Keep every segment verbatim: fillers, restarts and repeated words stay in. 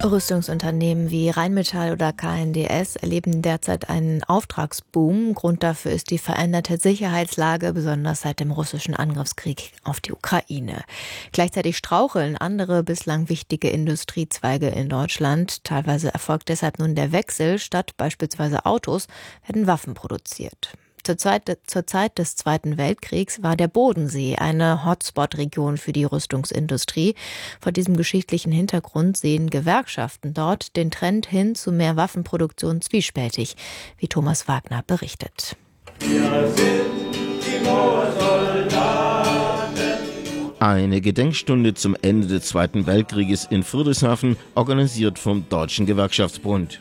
Rüstungsunternehmen wie Rheinmetall oder K N D S erleben derzeit einen Auftragsboom. Grund dafür ist die veränderte Sicherheitslage, besonders seit dem russischen Angriffskrieg auf die Ukraine. Gleichzeitig straucheln andere bislang wichtige Industriezweige in Deutschland. Teilweise erfolgt deshalb nun der Wechsel. Statt beispielsweise Autos werden Waffen produziert. Zur Zeit, zur Zeit des Zweiten Weltkriegs war der Bodensee eine Hotspot-Region für die Rüstungsindustrie. Vor diesem geschichtlichen Hintergrund sehen Gewerkschaften dort den Trend hin zu mehr Waffenproduktion zwiespältig, wie Thomas Wagner berichtet. Wir sind die Moorsoldaten. Eine Gedenkstunde zum Ende des Zweiten Weltkrieges in Friedrichshafen, organisiert vom Deutschen Gewerkschaftsbund.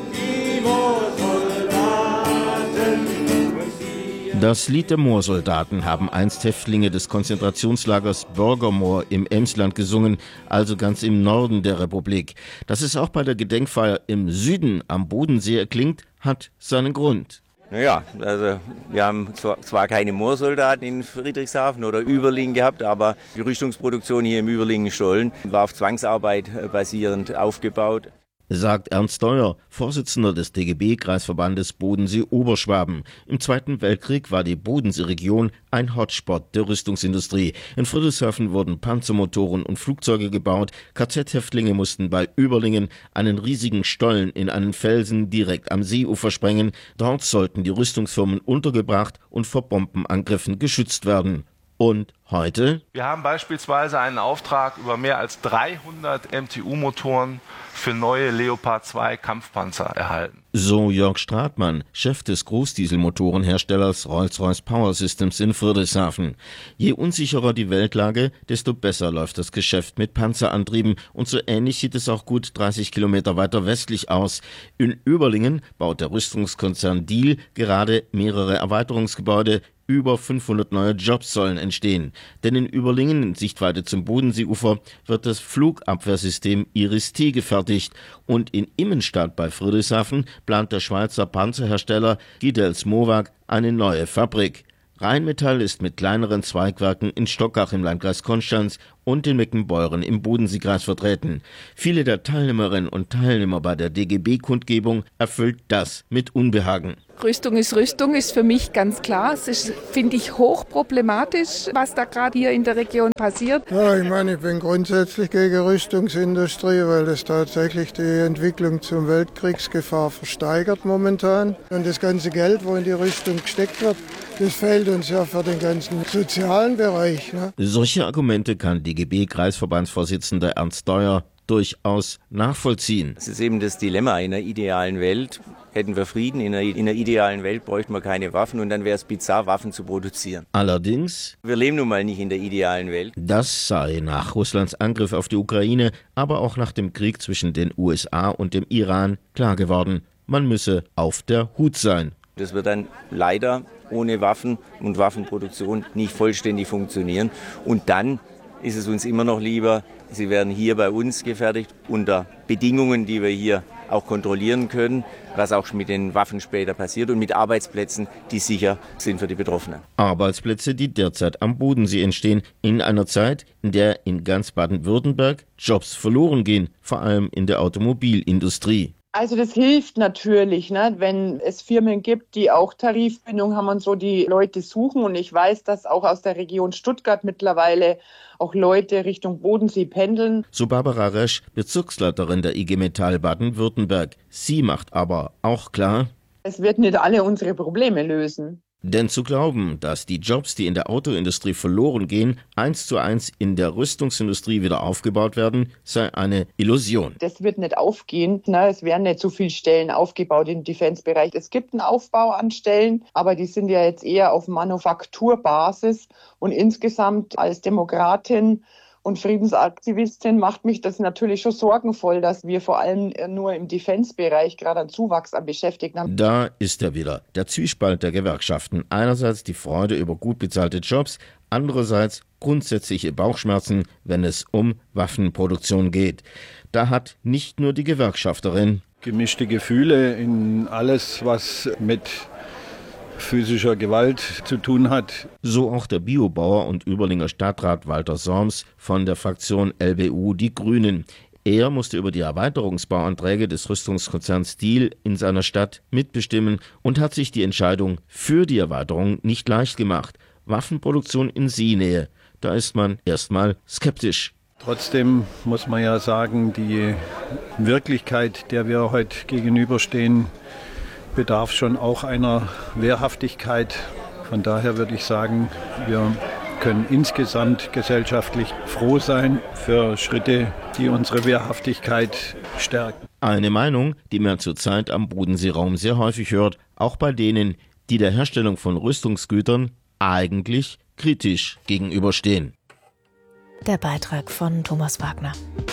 Das Lied der Moorsoldaten haben einst Häftlinge des Konzentrationslagers Bürgermoor im Emsland gesungen, also ganz im Norden der Republik. Dass es auch bei der Gedenkfeier im Süden am Bodensee erklingt, hat seinen Grund. Naja, also wir haben zwar keine Moorsoldaten in Friedrichshafen oder Überlingen gehabt, aber die Rüstungsproduktion hier im Überlingen-Stollen war auf Zwangsarbeit basierend aufgebaut. Sagt Ernst Deuer, Vorsitzender des D G B-Kreisverbandes Bodensee-Oberschwaben. Im Zweiten Weltkrieg war die Bodensee-Region ein Hotspot der Rüstungsindustrie. In Friedrichshafen wurden Panzermotoren und Flugzeuge gebaut. K Z-Häftlinge mussten bei Überlingen einen riesigen Stollen in einen Felsen direkt am Seeufer sprengen. Dort sollten die Rüstungsfirmen untergebracht und vor Bombenangriffen geschützt werden. Und heute? Wir haben beispielsweise einen Auftrag über mehr als dreihundert M T U-Motoren für neue Leopard zwei Kampfpanzer erhalten. So Jörg Stratmann, Chef des Großdieselmotorenherstellers Rolls-Royce Power Systems in Friedrichshafen. Je unsicherer die Weltlage, desto besser läuft das Geschäft mit Panzerantrieben. Und so ähnlich sieht es auch gut dreißig Kilometer weiter westlich aus. In Überlingen baut der Rüstungskonzern Diehl gerade mehrere Erweiterungsgebäude. Über fünfhundert neue Jobs sollen entstehen. Denn in Überlingen, in Sichtweite zum Bodenseeufer, wird das Flugabwehrsystem Iris-T gefertigt. Und in Immenstadt bei Friedrichshafen plant der Schweizer Panzerhersteller Gidels Mowag eine neue Fabrik. Rheinmetall ist mit kleineren Zweigwerken in Stockach im Landkreis Konstanz und in Meckenbeuren im Bodenseekreis vertreten. Viele der Teilnehmerinnen und Teilnehmer bei der D G B-Kundgebung erfüllt das mit Unbehagen. Rüstung ist Rüstung, ist für mich ganz klar. Es ist, finde ich, hochproblematisch, was da gerade hier in der Region passiert. Ja, ich meine, ich bin grundsätzlich gegen Rüstungsindustrie, weil das tatsächlich die Entwicklung zur Weltkriegsgefahr versteigert momentan. Und das ganze Geld, wo in die Rüstung gesteckt wird, das fehlt uns ja für den ganzen sozialen Bereich. Ne? Solche Argumente kann D G B-Kreisverbandsvorsitzender Ernst Deuer durchaus nachvollziehen. Das ist eben das Dilemma. In einer idealen Welt hätten wir Frieden, in einer, in einer idealen Welt bräuchten wir keine Waffen und dann wäre es bizarr, Waffen zu produzieren. Allerdings, wir leben nun mal nicht in der idealen Welt. Das sei nach Russlands Angriff auf die Ukraine, aber auch nach dem Krieg zwischen den U S A und dem Iran klar geworden. Man müsse auf der Hut sein. Das wird dann leider ohne Waffen und Waffenproduktion nicht vollständig funktionieren. Und dann ist es uns immer noch lieber, sie werden hier bei uns gefertigt unter Bedingungen, die wir hier auch kontrollieren können, was auch mit den Waffen später passiert und mit Arbeitsplätzen, die sicher sind für die Betroffenen. Arbeitsplätze, die derzeit am Bodensee entstehen, in einer Zeit, in der in ganz Baden-Württemberg Jobs verloren gehen, vor allem in der Automobilindustrie. Also das hilft natürlich, ne, wenn es Firmen gibt, die auch Tarifbindung haben und so, die Leute suchen. Und ich weiß, dass auch aus der Region Stuttgart mittlerweile auch Leute Richtung Bodensee pendeln. So Barbara Resch, Bezirksleiterin der I G Metall Baden-Württemberg. Sie macht aber auch klar, es wird nicht alle unsere Probleme lösen. Denn zu glauben, dass die Jobs, die in der Autoindustrie verloren gehen, eins zu eins in der Rüstungsindustrie wieder aufgebaut werden, sei eine Illusion. Das wird nicht aufgehen. Na, es werden nicht so viele Stellen aufgebaut im Defense-Bereich. Es gibt einen Aufbau an Stellen, aber die sind ja jetzt eher auf Manufakturbasis. Und insgesamt als Demokratin und Friedensaktivistin macht mich das natürlich schon sorgenvoll, dass wir vor allem nur im Defense-Bereich gerade einen Zuwachs an Beschäftigten haben. Da ist er wieder, der Zwiespalt der Gewerkschaften. Einerseits die Freude über gut bezahlte Jobs, andererseits grundsätzliche Bauchschmerzen, wenn es um Waffenproduktion geht. Da hat nicht nur die Gewerkschafterin gemischte Gefühle in alles, was mit physischer Gewalt zu tun hat. So auch der Biobauer und Überlinger Stadtrat Walter Sorms von der Fraktion L B U Die Grünen. Er musste über die Erweiterungsbauanträge des Rüstungskonzerns Diehl in seiner Stadt mitbestimmen und hat sich die Entscheidung für die Erweiterung nicht leicht gemacht. Waffenproduktion in Seenähe, da ist man erstmal skeptisch. Trotzdem muss man ja sagen, die Wirklichkeit, der wir heute gegenüberstehen, bedarf schon auch einer Wehrhaftigkeit. Von daher würde ich sagen, wir können insgesamt gesellschaftlich froh sein für Schritte, die unsere Wehrhaftigkeit stärken. Eine Meinung, die man zurzeit am Bodenseeraum sehr häufig hört, auch bei denen, die der Herstellung von Rüstungsgütern eigentlich kritisch gegenüberstehen. Der Beitrag von Thomas Wagner.